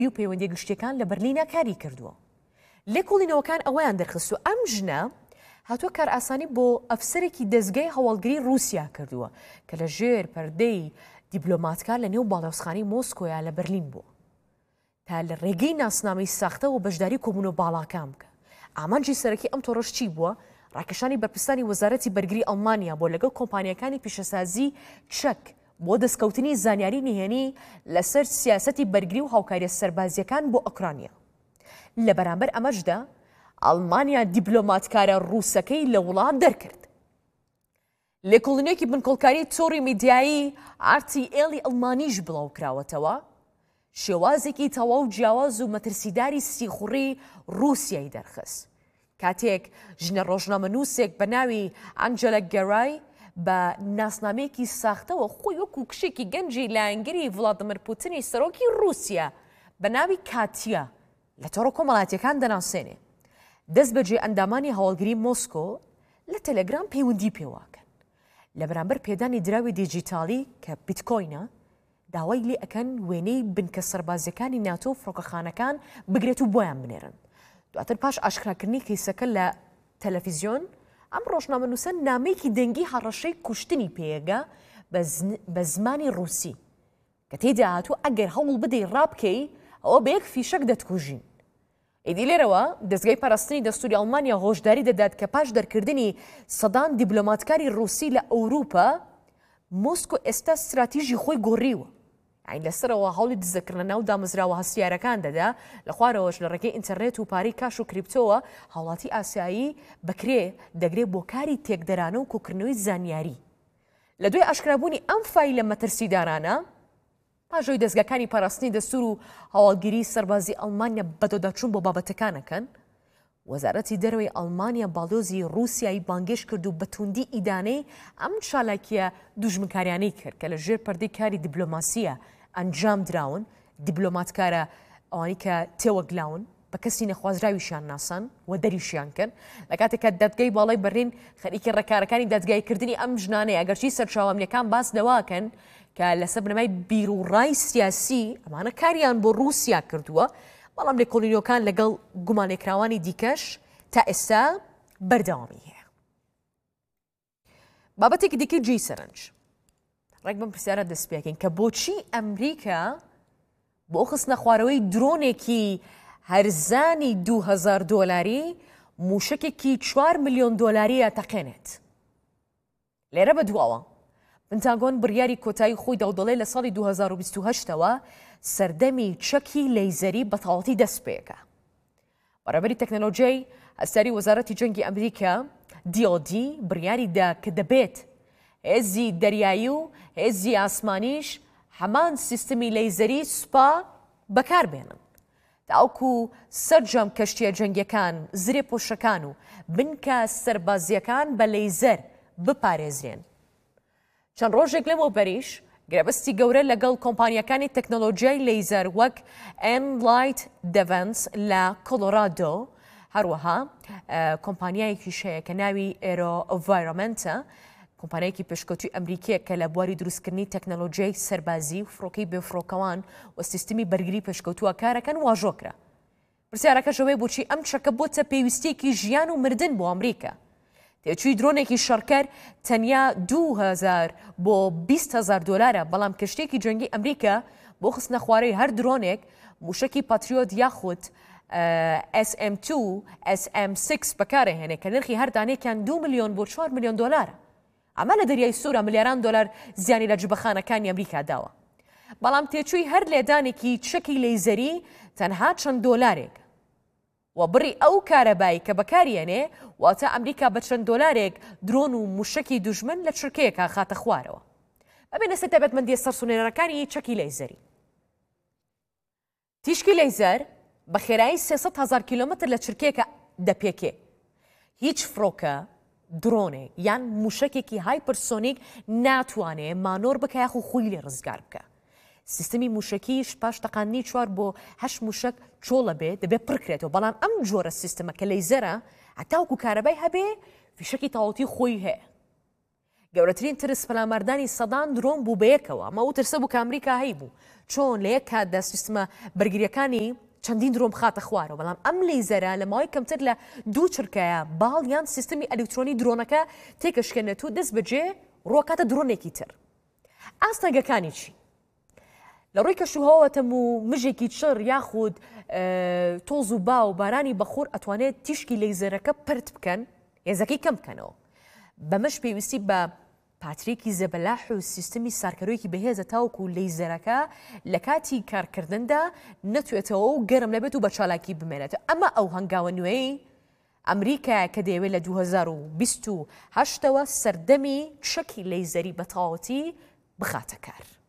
و پەیوەندی گشتیەکان لە بەرلینە کاری کردووە. لێکۆڵینەوەکان ئەوەیان دەرخست و ئەم ژنە هاتووە کار ئاسانی بۆ ئەفسەرێکی دەستگای هەواڵگری رووسیا کردووە کە لە ژێر پەردەی دیبلۆماتکار لە نێو باڵەوسخانی مۆسکۆیە لە بەرلین بووە تا لە ڕێگەی ناسنامەی ساختەوە بەشداری کۆمونە باڵاکان بکە. ئامانجی سەرەکی ئەم تۆڕەش چی بووە؟ ڕاکێشانی بەرپرسانی وەزارەتی بەرگری ئەڵمانیا بۆ لەگەڵ کۆمپانیەکانی پیشەسازی چەک بۆ دەستکەوتنی زانیاری نهێنی لەسەر سیاسەتی بەرگری و هاوکاریە سەربازیەکان بۆ ئوکرانیا. لە بەرامبەر ئەمەشدا ئەڵمانیا دیبلۆماتکارە ڕووسەکەی لە وڵات دەرکرد. لێکۆڵینەوەیەکی بنکۆڵکاری تۆڕی میدیایی RTL ئەڵمانیش بڵاو کراوەتەوە شێوازێکی تەواو جیاواز و مەترسیداری سیخوڕی رووسیای دەرخست. کاتێک ژنە ڕۆژنامەنووسێک بە ناوی ئەنجەلە گەرای بە ناسنامەیەکی ساختەوە خۆی وەکو کشێکی گەنجی لایەنگری ڤڵادیمیر پوتینی سەرۆکی رووسیا بە ناوی کاتیا لە تۆڕە کۆمەڵاتیەکان دەناسێنێ. دەست بەجێ ئەندامانی هەواڵگری مۆسکۆ لە تەلەگرام پەیوەندی پێواکەن. لە بەرامبەر پێدانی دراوی دیجیتالی کە بیتکۆینە داوای لێ ئەکەن وێنەی بنکە سەربازیەکانی ناتۆ و فڕۆکەخانەکان بگرێت و بۆیان بنێرن. دواتر پاش ئاشکراکردنی کەیسەکە لە تەلەڤیزیۆن ئەم ڕۆژنامەنووسە نامەیەکی دەنگی هەڕەشەی کوشتنی پێیەگا بە زمانی ڕووسی کە تێدا هاتوو ئەگەر هەوڵ بدەی ڕابکەی ئەوە بە یەک فیشەک دەتکوژین. ئیدی لێرەوە دەستگای پاراستنی دەستوری ئەڵمانیا هۆشداری دەدات کە پاش دەرکردنی سەدان دیبلۆماتکاری ڕووسی لە ئەوروپا مۆسکۆ ئێستا استراتیژی خۆی گۆڕیوە. عین لەسەرەوە هەوڵی دزەکردنە ناو دامەزراوە هەستیارەکان دەدا لە خوارەوەش لە ڕێگەی ئینتەرنێت و پارەی کاش و کریپتۆوە هاوڵاتی ئاسیایی بەکرێ دەگرێت بۆ کاری تێکدەرانە و کۆکردنەوەی زانیاری. لە دوای ئاشکرابوونی ئەم فایلە مەترسیدارانە پاژۆی دەستگاکانی پاراستنی دەستور و هەواڵگیری سەربازی ئەڵمانیا بەدۆداچوون بۆ بابەتەکانەکەن، وەزارەتی دەرەوەی ئەڵمانیا باڵۆزی رووسیایی بانگێش کرد و بەتوندی ئیدانەی ئەم چالاکیە دوژمنکاریانەی کرد کە لە ژێر پەردەی کاری دیبلۆماسیە ئەنجام دراون. دیبلۆماتکارە ئەوانی کە تێوەگلاون بە کەسی نەخوازراویشیان ناسان و دەریشیان کرد لە کاتێکە دادگای باڵای بەرلین خەریکی ڕێکارەکانی دادگایکردنی ئەم ژنانەیە ئەگەرچی سەرچاوەمنیەکان باس دەواکەن کە لەسەر بنەمای بیرروڕای سیاسی ئەمانە کاریان بۆ رووسیا کردووە، بەڵام لێکۆڵینەوەکان لەگەڵ گومانێکراوانی دیکەش تا ئێستا بەردەوامی هەیە. بابەتێکی دیکەی جێی سەرنج ڕێک بەم پرسیارە دەست پێکەین کە بۆچی ئەمریکا بۆ خستنە خوارەوەی درۆنێکی هەرزانی 2000 دۆلاری موشکێکی 4 ملیۆن دۆلاریە تەقێنێت. لێرە بە دواوە پنتاگۆن بڕیاری کۆتایی خۆی دەڵێ لە ساڵی 2028ەوە سەردەمی چەکی لەیزەری بە تەواوەتی دەست پێەکە. بەڕێوەبەری تەکنۆلۆژیای هەستاری وەزارەتی جەنگی ئەمریکا DOD بڕیاری دا کە دەبێت هێزی دەریایی و هێزی ئاسمانیش هەمان سیستمی لەیزەری سوپا بەکاربێنن تاوەکو سەرجەم کەشتیە جەنگیەکان، زرێ پۆشەکان و بنکە سەربازیەکان بە لەیزەر بپارێزرێن. چەند ڕۆژێک لەمەوە بەریش گرێبەستی گەورە لەگەڵ کۆمپانیەکانی تەکنۆلۆژیای لەیزەر وەک Enlight Defense لە کۆلۆرادۆ، هەروەها کۆمپانیایەکی شەیە کە ناوی ئێرۆڤایرۆمنتە، کۆمپانیایەکی پێشکەوتوی ئەمریکیە کە لە بواری دروستکردنی تەکنۆلۆژیای سەربازی و فڕۆکەی بێفڕۆکەوان و سیستمی بەرگری پێشکەوتووە کارەکەن واژۆکرا. پرسیارەکەشەوەی بۆچی ئەم چەکە بۆتە پێویستیەکی ژیان و مردن بۆ ئەمریکا. تێچووی درۆنێکی شەڕکەر تەنیا 2000 بۆ 200,000 دۆلارە، بەڵام کەشتێکی جەنگی ئەمریکا بۆ خستنە خوارەی هەر درۆنێک موشکی پاتریۆت یاخود SM2 SM6 بەکارەهێنێ کە نرخی هەر دانێکیان 2 ملیۆن بۆ 4 ملیۆن دۆلارە. ئەمە لە دەریای سوورە ملیاران دۆلار زیانی لە جبەخانەکانی ئەمریکا داوە. بەڵام تێچووی هەر لێدانێکی چەکی لەیزەری تەنها چەند دۆلارێک و بڕی ئەو کارەبایی کە بەکارێنێ واتە ئەمریکا بە چەند دۆلارێک درۆن و موشکی دوژمن لە چرکەیەکە خاتە خوارەوە. ئەبێنە سەتەبەتمەندیە سەرسونێنەرەکانی چەکی لەیزەری. تیشکی لەیزەر بە خێرایی 300,000 کیلۆمتر لە چرکەیەکە دەپێکێ. هیچ فڕۆکە، درۆنێ یان موشکێکی هایپەرسۆنیک ناتوانێت مانۆر بکە یاخو خۆی لێ ڕزگار بکە. سیستمی موشکیش پاش تەقاندنی 4 بۆ 8 موشک چۆڵە بێت دەبێت پڕکرێتەوە، بەڵام ئەم جۆرە سیستەمە کە لەیزەرە هەتاوکو کارەبای هەبێ فیشکی تەواوەتی خۆی هەیە. گەورەترین ترس پەلاماردانی سەدان درۆن بوو بەیەکەوە ئەمە ئەو ترسە بوو کە ئەمریکا هەی بوو چۆن لە یەک کاتدا سیستمە بەرگریەکانی چەندین درۆم خاتە خوارەوە بەڵام ئەم لەیزەرە لە ماوەی کەمتر لە 2 چرکەیە باڵ یان سیستمی ئەلکترۆنی درۆنەکە تێکەشکێنێت و دەست بەجێ ڕۆکاتە درۆنێکی تر ئاستەنگەکانی چی؟ لە ڕووی کەشوهەوەتەم و مژێکی چڕ یاخود تۆز و با و بارانی بەخۆر ئەتوانێت تیشکی لەیزەرەکە پرت بکەن هێزەکەی کەم بکەنەوە بەمەش پێویستی بە پاتریکی زەبەلاح و سیستمی سارکەرۆیەکی بەهێزە تاوکو و لەیزەرەکە لە کاتی کارکردندا نەتوێتەوە و گەرم لەبێت و بە چالاکی بمێنێت ئەمە ئەو هەنگاوە نوێی ئەمریکا کە دەیەوێت لە 2028ەوە سەردەمی چەکی لەیزەری بە تەواوەتی بخاتە کار.